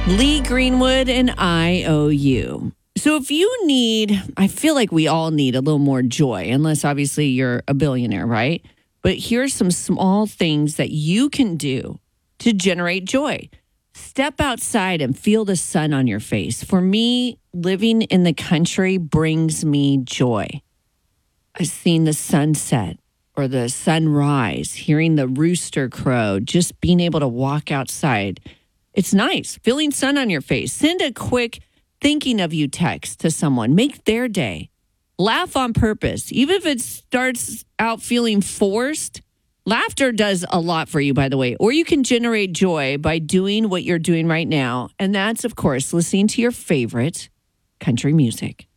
Lee Greenwood and IOU. So if you need, I feel like we all need a little more joy, unless obviously you're a billionaire, right? But here's some small things that you can do to generate joy. Step outside and feel the sun on your face. For me, living in the country brings me joy. I've seen the sunset or the sunrise, hearing the rooster crow, just being able to walk outside. It's nice, feeling sun on your face. Send a quick thinking of you text to someone. Make their day. Laugh on purpose. Even if it starts out feeling forced, laughter does a lot for you, by the way. Or you can generate joy by doing what you're doing right now. And that's, of course, listening to your favorite country music.